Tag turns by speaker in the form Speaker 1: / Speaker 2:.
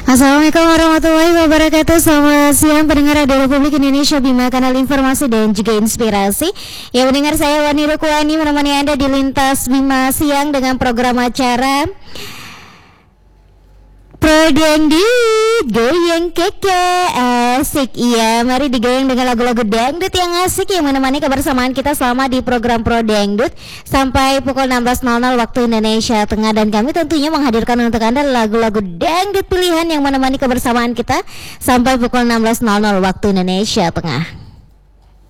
Speaker 1: Assalamualaikum warahmatullahi wabarakatuh. Selamat siang pendengar Radio Republik Indonesia, Bima Kanal Informasi dan juga Inspirasi. Ya, pendengar, saya Wani Rukwani menemani Anda di Lintas Bima Siang dengan program acara Prodengdut Goyang Keke. Asik, iya, mari digoyang dengan lagu-lagu dangdut yang asik yang menemani kebersamaan kita selama di program Prodengdut sampai pukul 16.00 waktu Indonesia Tengah. Dan kami tentunya menghadirkan untuk Anda lagu-lagu dangdut pilihan yang menemani kebersamaan kita sampai pukul 16.00 waktu Indonesia Tengah.